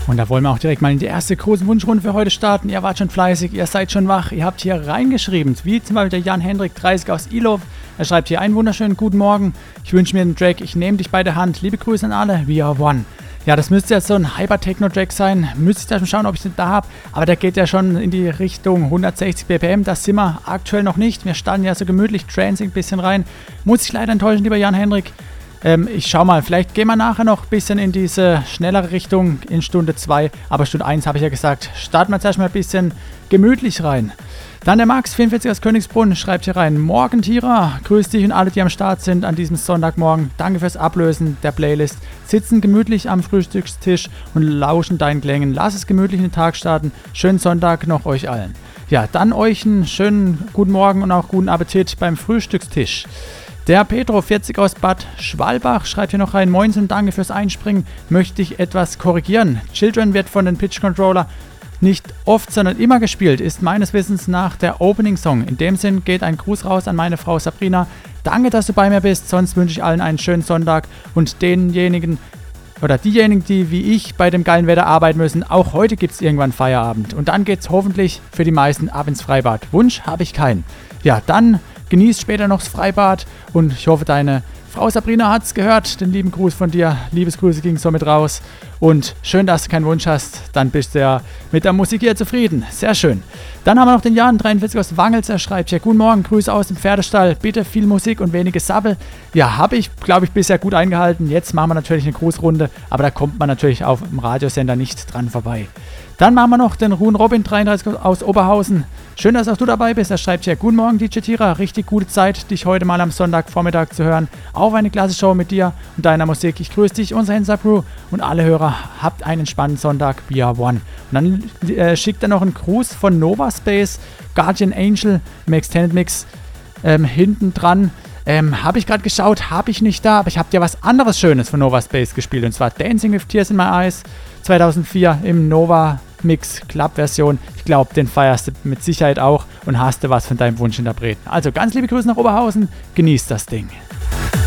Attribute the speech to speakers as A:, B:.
A: Und da wollen wir auch direkt mal in die erste große Wunschrunde für heute starten. Ihr wart schon fleißig, ihr seid schon wach, ihr habt hier reingeschrieben, wie zum Beispiel der Jan-Hendrik 30 aus Ilov. Er schreibt hier einen wunderschönen guten Morgen. Ich wünsche mir einen Track, ich nehme dich bei der Hand. Liebe Grüße an alle, we are one. Ja, das müsste jetzt so ein Hyper-Techno-Track sein. Müsste ich da schon schauen, ob ich den da habe. Aber der geht ja schon in die Richtung 160 BPM. Das sind wir aktuell noch nicht. Wir starten ja so gemütlich Trancing ein bisschen rein. Muss ich leider enttäuschen, lieber Jan-Hendrik. Ich schau mal, vielleicht gehen wir nachher noch ein bisschen in diese schnellere Richtung in Stunde 2. Aber Stunde 1 habe ich ja gesagt, starten wir jetzt erstmal ein bisschen gemütlich rein. Dann der Max, 44 aus Königsbrunn, schreibt hier rein: Morgen, Tira, grüß dich und alle, die am Start sind an diesem Sonntagmorgen. Danke fürs Ablösen der Playlist. Sitzen gemütlich am Frühstückstisch und lauschen deinen Klängen. Lass es gemütlich in den Tag starten. Schönen Sonntag noch euch allen. Ja, dann euch einen schönen guten Morgen und auch guten Appetit beim Frühstückstisch. Der Petro, 40 aus Bad Schwalbach, schreibt hier noch rein: Moinsen, danke fürs Einspringen. Möchte ich etwas korrigieren. Children wird von den Pitch Controller nicht oft, sondern immer gespielt, ist meines Wissens nach der Opening-Song. In dem Sinn geht ein Gruß raus an meine Frau Sabrina. Danke, dass du bei mir bist, sonst wünsche ich allen einen schönen Sonntag und denjenigen oder diejenigen, die wie ich bei dem geilen Wetter arbeiten müssen, auch heute gibt es irgendwann Feierabend. Und dann geht es hoffentlich für die meisten ab ins Freibad. Wunsch habe ich keinen. Ja, dann genießt später noch das Freibad und ich hoffe, deine Frau Sabrina hat es gehört. Den lieben Gruß von dir. Liebesgrüße ging somit raus. Und schön, dass du keinen Wunsch hast. Dann bist du ja mit der Musik hier zufrieden. Sehr schön. Dann haben wir noch den Jan, 43 aus Wangels. Er schreibt hier: Guten Morgen, Grüße aus dem Pferdestall. Bitte viel Musik und wenige Sabbel. Ja, habe ich, glaube ich, bisher gut eingehalten. Jetzt machen wir natürlich eine Grußrunde. Aber da kommt man natürlich auf dem Radiosender nicht dran vorbei. Dann machen wir noch den Ruhen Robin, 33 aus Oberhausen. Schön, dass auch du dabei bist. Er schreibt hier: Guten Morgen, DJ Tira. Richtig gute Zeit, dich heute mal am Sonntagvormittag zu hören. Auf eine klasse Show mit dir und deiner Musik. Ich grüße dich, unsere Hensa-Crew und alle Hörer. Habt einen spannenden Sonntag. We are one. Und dann schickt er noch einen Gruß von Nova Space, Guardian Angel im Extended Mix hinten dran. Habe ich gerade geschaut, habe ich nicht da, aber ich habe dir was anderes Schönes von Nova Space gespielt. Und zwar Dancing with Tears in My Eyes 2004 im Nova Mix Club Version. Ich glaube, den feierst du mit Sicherheit auch und hast du was von deinem Wunschinterpreten. Also ganz liebe Grüße nach Oberhausen, genießt das Ding.